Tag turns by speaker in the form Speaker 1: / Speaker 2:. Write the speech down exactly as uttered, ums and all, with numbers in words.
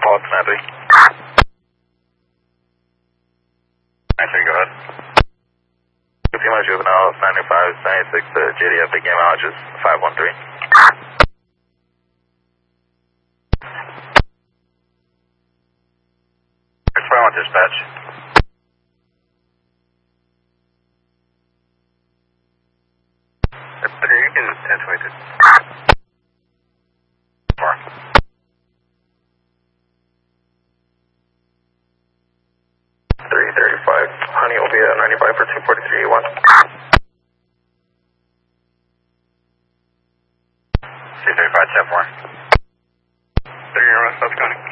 Speaker 1: Paul, it's nine three. nine three, go ahead. Female juvenile, ninety-five, ninety-six, uh, J D F, big game allergist, five one three. It's five one dispatch. You can attenuate it. Four. three thirty-five, honey will be at ninety-five for two forty-three eighty-one. three thirty-five, ten four. three, you're South County.